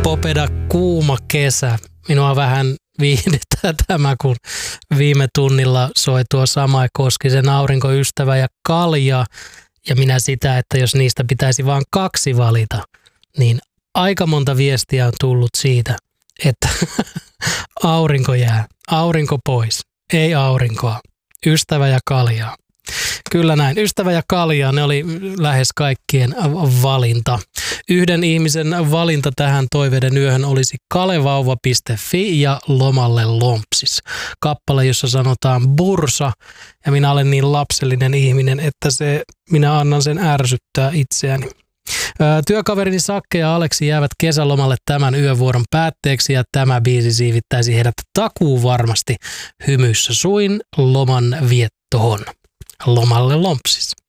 Popeda kuuma kesä. Minua vähän viihdyttää tämä, kun viime tunnilla soi tuo Samai Koskisen Aurinkoystävä ja Kalja. Ja minä sitä, että jos niistä pitäisi vain 2 valita, niin aika monta viestiä on tullut siitä, että aurinko jää, aurinko pois, ei aurinkoa, ystävä ja kaljaa. Kyllä näin, ystävä ja kaljaa, ne oli lähes kaikkien valinta. Yhden ihmisen valinta tähän toiveiden yöhön olisi kalevauva.fi ja Lomalle Lompsis. Kappale, jossa sanotaan bursa, ja minä olen niin lapsellinen ihminen, että minä annan sen ärsyttää itseäni. Työkaverini Sakke ja Aleksi jäävät kesälomalle tämän yövuoron päätteeksi ja tämä biisi siivittäisi heidät takuu varmasti hymyssä suin loman viettohon. Lomalle Lompsis.